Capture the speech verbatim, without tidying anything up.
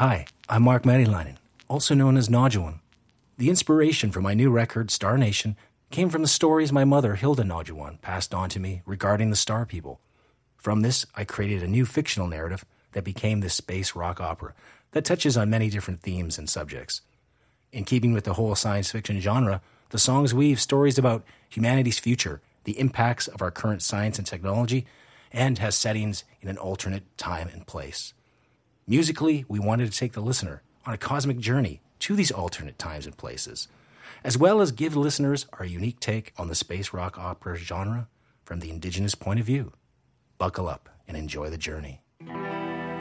Hi, I'm Mark Merilainen, also known as Noduan. The inspiration for my new record, Star Nation, came from the stories my mother, Hilda Noduan, passed on to me regarding the Star People. From this, I created a new fictional narrative that became this space rock opera that touches on many different themes and subjects. In keeping with the whole science fiction genre, the songs weave stories about humanity's future, the impacts of our current science and technology, and has settings in an alternate time and place. Musically, we wanted to take the listener on a cosmic journey to these alternate times and places, as well as give listeners our unique take on the space rock opera genre from the indigenous point of view. Buckle up and enjoy the journey.